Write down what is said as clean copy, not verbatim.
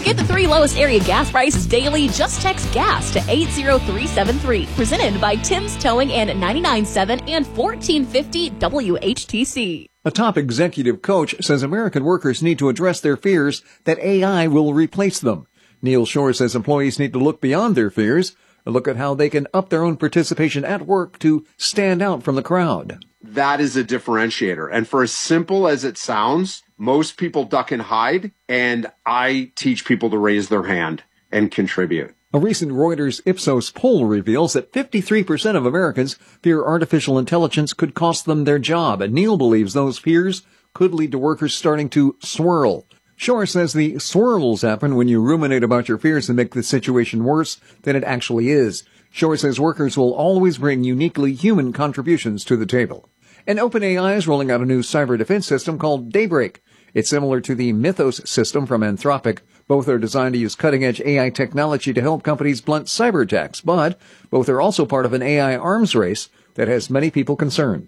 Get the 3 lowest area gas prices daily. Just text GAS to 80373. Presented by Tim's Towing and 99.7 and 1450 WHTC. A top executive coach says American workers need to address their fears that AI will replace them. Neil Shore says employees need to look beyond their fears and look at how they can up their own participation at work to stand out from the crowd. That is a differentiator. And for as simple as it sounds, most people duck and hide, and I teach people to raise their hand and contribute. A recent Reuters Ipsos poll reveals that 53% of Americans fear artificial intelligence could cost them their job, and Neil believes those fears could lead to workers starting to swirl. Shore says the swirls happen when you ruminate about your fears and make the situation worse than it actually is. Shore says workers will always bring uniquely human contributions to the table. And OpenAI is rolling out a new cyber defense system called Daybreak. It's similar to the Mythos system from Anthropic. Both are designed to use cutting-edge AI technology to help companies blunt cyber attacks, but both are also part of an AI arms race that has many people concerned.